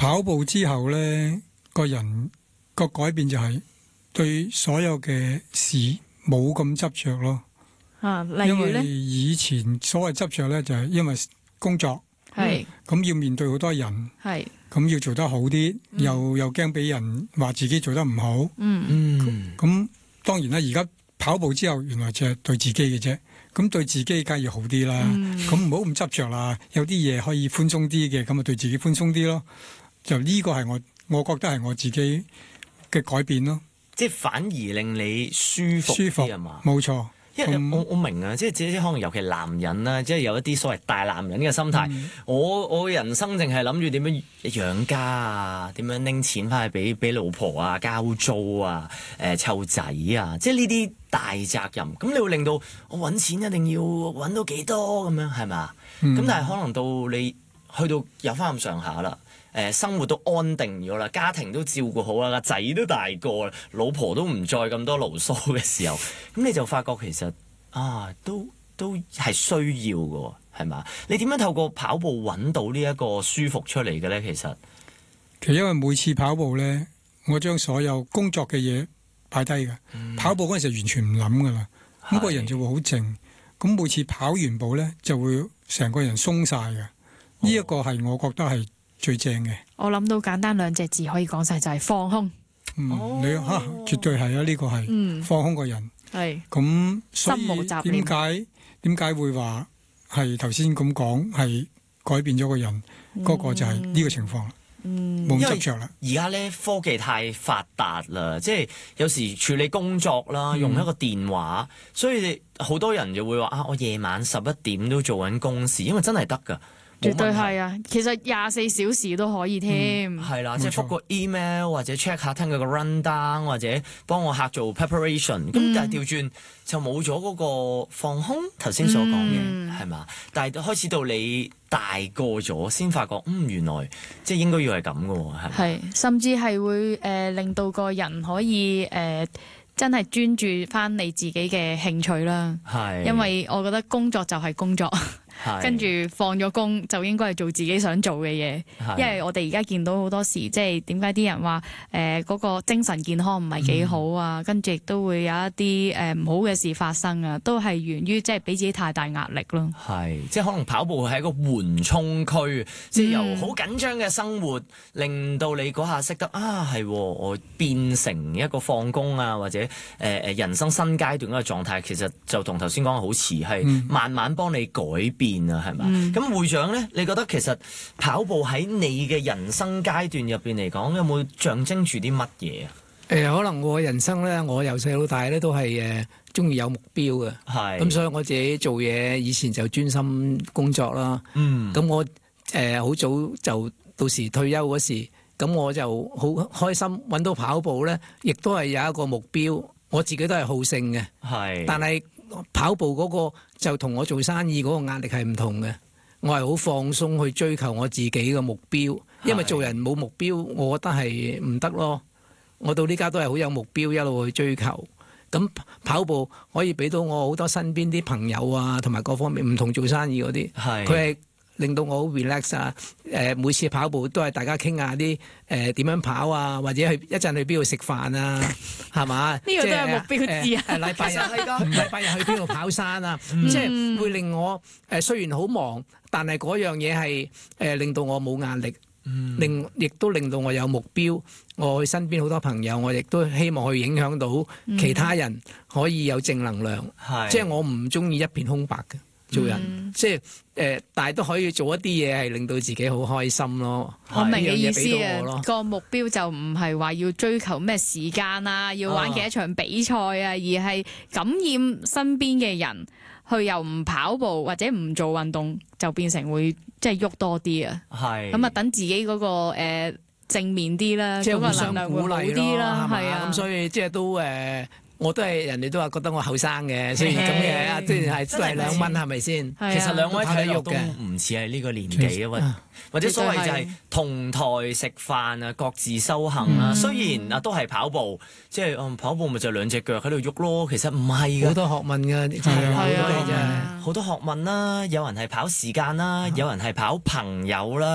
跑步之後呢，個人個改變就係對所有嘅事冇咁執着咯。 例如呢， 因為以前所謂執着呢，就係因為工作係咁要面對好多人， 係咁要做得好啲，又驚俾人話自己做得唔好。咁當然啦，而家跑步之後，原來就係對自己嘅啫。咁對自己梗係要好啲啦。咁唔好咁執着啦，有啲嘢可以寬鬆啲嘅，咁啊對自己寬鬆啲咯。就呢個係我覺得係我自己嘅改變咯。 即係反而令你舒服啲係嘛？ 冇錯。 因為我明啊，即係可能尤其男人啦，即係有一啲所謂大男人嘅心態。我人生淨係諗住點樣養家啊，點樣拎錢翻去俾老婆啊，交租啊，湊仔啊，即係呢啲大責任。咁你會令到我揾錢一定要揾到幾多咁樣係咪？咁但係可能到你去到有翻咁上下啦。生活都安定咗啦，家庭都照顧好啦，個仔都大個啦，老婆都唔再咁多牢騷嘅時候，咁你就發覺其實都係需要嘅，係嘛？你點樣透過跑步揾到呢一個舒服出嚟嘅咧？其實因為每次跑步咧，我將所有工作嘅嘢擺低嘅，跑步嗰陣時完全唔諗噶啦，咁個人就會好靜。咁每次跑完步咧，就會成個人鬆晒嘅。呢一個係我覺得係最正嘅。 我諗到簡單兩隻字可以講晒，就係放空。 絕對係啊！呢個係放空個人。係咁，所以點解會話係頭先咁講係改變咗個人？嗰個就係呢個情況啦。冇執着啦。 而家咧科技太發達啦，即係有時處理工作啦，用一個電話，所以好多人就會話我夜晚11點都做緊公事，因為真係得㗎。 絕對係啊！其實24小時都可以添。 係啦，即係覆個 email 或者 check 下聽佢個 run down 或者幫我客做 preparation。咁但係調轉就冇咗嗰個放空，頭先所講嘅係嘛？但係開始到你大個咗，先發覺原來即係應該要係咁嘅喎，係咪？ 係，甚至係會令到個人可以真係專注翻你自己嘅興趣啦。係，因為我覺得工作就係工作。跟住放咗工就應該係做自己想做嘅嘢，因為我哋而家見到好多時，即係點解啲人話嗰個精神健康唔係幾好啊，跟住亦都會有一啲唔好嘅事發生啊，都係源於即係俾自己太大壓力咯。係， 即係可能跑步係一個緩衝區，即係由好緊張嘅生活，令到你嗰下識得我變成一個放工啊，或者人生新階段嘅狀態，其實就同頭先講嘅好似係慢慢幫你改變。啊，係嘛？咁會長咧，你覺得其實跑步喺你嘅人生階段入邊嚟講，有冇象徵住啲乜嘢啊？ 可能我人生咧，我由細到大咧都係中意有目標嘅。係咁，所以我自己做嘢以前就專心工作啦。咁我好早就到時退休嗰時，咁我就好開心揾到跑步咧，亦都係有一個目標。我自己都係好勝嘅。係，但係跑步嗰個就同我做生意嗰個壓力係唔同嘅，我係好放鬆去追求我自己嘅目標，因為做人冇目標，我覺得係唔得咯。我到呢家都係好有目標，一路去追求。咁跑步可以俾到我好多身邊啲朋友啊，同埋各方面唔同做生意嗰啲，佢係令到我好 relax 啊！每次跑步都係大家傾下啲點樣跑啊，或者一陣去邊度食飯啊，係嘛？呢個都係目標之一。 禮拜日去邊度跑山啊？即係會令我雖然好忙，但係嗰樣嘢係令到我冇壓力，亦都令到我有目標。我去身邊好多朋友，我亦都希望去影響到其他人，可以有正能量。即係我唔中意一片空白嘅。做人即係但係都可以做一啲嘢係令到自己好開心咯。 我明嘅意思啊，個目標就唔係話要追求咩時間啊，要玩幾多場比賽啊，而係感染身邊嘅人，去由唔跑步或者唔做運動，就變成會即係喐多啲啊。係咁啊，等自己嗰個正面啲啦， 即係互相鼓勵啲啦，係啊。咁所以即係都我都係人哋都話覺得我後生嘅，雖然咁嘅，雖然係都係2蚊，係咪先？ 其實兩位睇落都唔似係呢個年紀啊，或者所謂就係同台食飯啊，各自修行啊。雖然都係跑步，即係跑步咪就兩隻腳喺度喐咯。其實唔係嘅， 好多學問㗎， 好多學問啦。有人係跑時間啦，有人係跑朋友啦。